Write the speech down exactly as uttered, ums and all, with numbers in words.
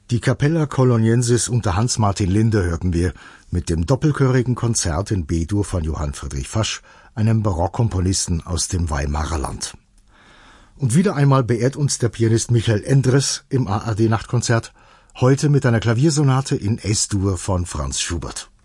Die Capella Coloniensis unter Hans-Martin Linde hörten wir mit dem doppelchörigen Konzert in B-Dur von Johann Friedrich Fasch, einem Barockkomponisten aus dem Weimarer Land. Und wieder einmal beehrt uns der Pianist Michael Endres im A R D-Nachtkonzert, heute mit einer Klaviersonate in Es-Dur von Franz Schubert.